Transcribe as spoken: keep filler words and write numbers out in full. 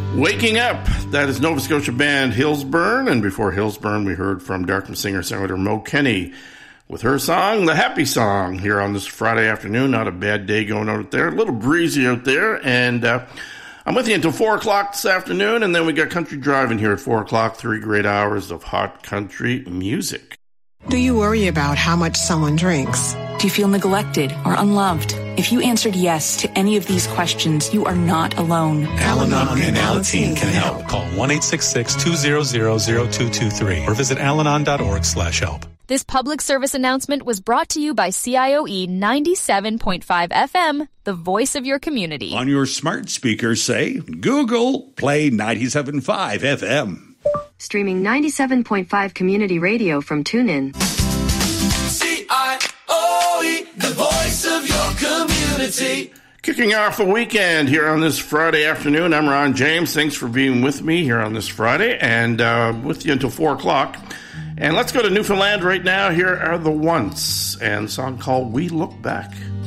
Waking Up, that is Nova Scotia band Hillsburn, and before Hillsburn we heard from Dartmouth singer-songwriter Mo Kenny with her song, The Happy Song, here on this Friday afternoon. Not a bad day going out there, a little breezy out there, and uh, I'm with you until four o'clock this afternoon, and then we got Country Driving here at four o'clock, three great hours of hot country music. Do you worry about how much someone drinks? Do you feel neglected or unloved? If you answered yes to any of these questions, you are not alone. Al-Anon and Alateen can help. Call one eight six six, two zero zero, zero two two three or visit alanon dot org slash help. This public service announcement was brought to you by C I O E ninety-seven point five F M, the voice of your community. On your smart speaker, say, Google, play ninety-seven point five F M. Streaming ninety-seven point five community radio from TuneIn. C I O E, the voice of your community. Kicking off a weekend here on this Friday afternoon. I'm Ron James. Thanks for being with me here on this Friday, and uh, with you until four o'clock. And let's go to Newfoundland right now. Here are the Once, and a song called We Look Back.